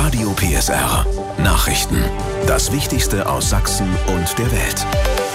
Radio PSR. Nachrichten. Das Wichtigste aus Sachsen und der Welt.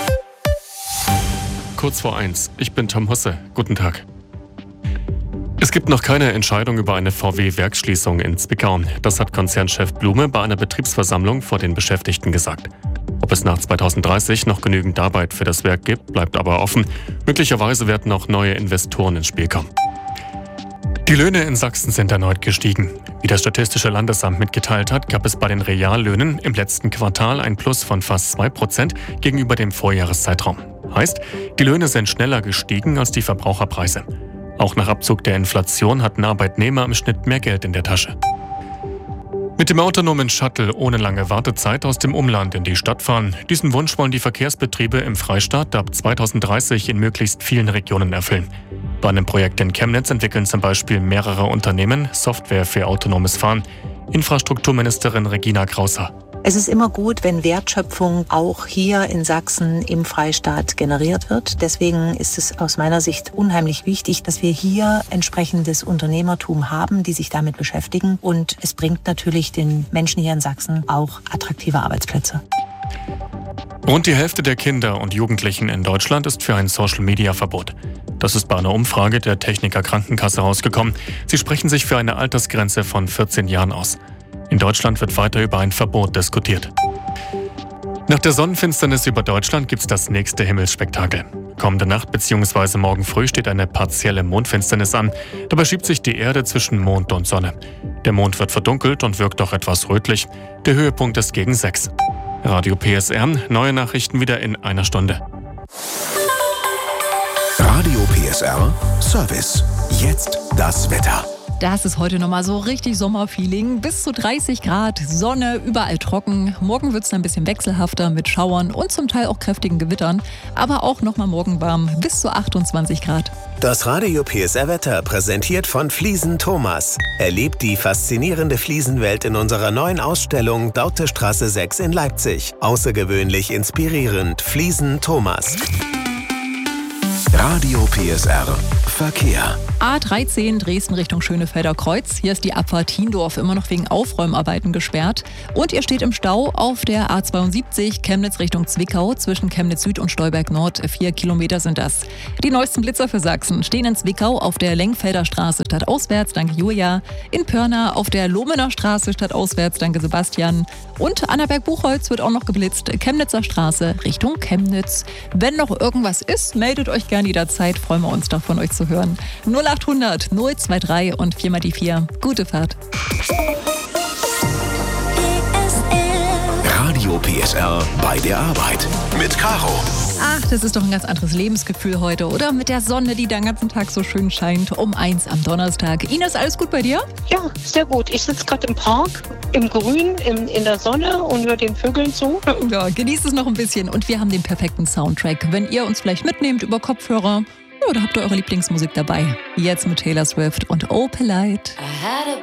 Kurz vor 1. Ich bin Tom Husse. Guten Tag. Es gibt noch keine Entscheidung über eine VW-Werksschließung in Zwickau. Das hat Konzernchef Blume bei einer Betriebsversammlung vor den Beschäftigten gesagt. Ob es nach 2030 noch genügend Arbeit für das Werk gibt, bleibt aber offen. Möglicherweise werden auch neue Investoren ins Spiel kommen. Die Löhne in Sachsen sind erneut gestiegen. Wie das Statistische Landesamt mitgeteilt hat, gab es bei den Reallöhnen im letzten Quartal ein Plus von fast 2% gegenüber dem Vorjahreszeitraum. Heißt, die Löhne sind schneller gestiegen als die Verbraucherpreise. Auch nach Abzug der Inflation hatten Arbeitnehmer im Schnitt mehr Geld in der Tasche. Mit dem autonomen Shuttle ohne lange Wartezeit aus dem Umland in die Stadt fahren. Diesen Wunsch wollen die Verkehrsbetriebe im Freistaat ab 2030 in möglichst vielen Regionen erfüllen. Bei einem Projekt in Chemnitz entwickeln zum Beispiel mehrere Unternehmen Software für autonomes Fahren. Infrastrukturministerin Regina Krauser. Es ist immer gut, wenn Wertschöpfung auch hier in Sachsen im Freistaat generiert wird. Deswegen ist es aus meiner Sicht unheimlich wichtig, dass wir hier entsprechendes Unternehmertum haben, die sich damit beschäftigen. Und es bringt natürlich den Menschen hier in Sachsen auch attraktive Arbeitsplätze. Rund die Hälfte der Kinder und Jugendlichen in Deutschland ist für ein Social-Media-Verbot. Das ist bei einer Umfrage der Techniker Krankenkasse rausgekommen. Sie sprechen sich für eine Altersgrenze von 14 Jahren aus. In Deutschland wird weiter über ein Verbot diskutiert. Nach der Sonnenfinsternis über Deutschland gibt es das nächste Himmelsspektakel. Kommende Nacht bzw. morgen früh steht eine partielle Mondfinsternis an. Dabei schiebt sich die Erde zwischen Mond und Sonne. Der Mond wird verdunkelt und wirkt auch etwas rötlich. Der Höhepunkt ist gegen 6. Radio PSR, neue Nachrichten wieder in einer Stunde. Radio PSR Service. Jetzt das Wetter. Das ist heute nochmal so richtig Sommerfeeling. Bis zu 30 Grad, Sonne, überall trocken. Morgen wird es ein bisschen wechselhafter mit Schauern und zum Teil auch kräftigen Gewittern. Aber auch nochmal morgen warm, bis zu 28 Grad. Das Radio PSR Wetter präsentiert von Fliesen Thomas. Erlebt die faszinierende Fliesenwelt in unserer neuen Ausstellung Dautestraße 6 in Leipzig. Außergewöhnlich inspirierend. Fliesen Thomas. Radio PSR Verkehr. A13 Dresden Richtung Schönefelder Kreuz. Hier ist die Abfahrt Hiendorf immer noch wegen Aufräumarbeiten gesperrt. Und ihr steht im Stau auf der A72 Chemnitz Richtung Zwickau zwischen Chemnitz Süd und Stolberg Nord. 4 Kilometer sind das. Die neuesten Blitzer für Sachsen stehen in Zwickau auf der Lengfelder Straße stadtauswärts, danke Julia. In Pörna auf der Lohmener Straße stadtauswärts, danke Sebastian. Und Annaberg-Buchholz wird auch noch geblitzt. Chemnitzer Straße Richtung Chemnitz. Wenn noch irgendwas ist, meldet euch gerne jederzeit. Freuen wir uns doch von euch zu hören. 0800 023 und 4 mal die 4. Gute Fahrt. Radio PSR bei der Arbeit mit Caro. Ach, das ist doch ein ganz anderes Lebensgefühl heute, oder? Mit der Sonne, die den ganzen Tag so schön scheint, um 1 am Donnerstag. Ines, alles gut bei dir? Ja, sehr gut. Ich sitze gerade im Park, im Grün, in der Sonne und höre den Vögeln zu. Ja, genießt es noch ein bisschen. Und wir haben den perfekten Soundtrack. Wenn ihr uns vielleicht mitnehmt über Kopfhörer, oder habt ihr eure Lieblingsmusik dabei? Jetzt mit Taylor Swift und Oh Polite.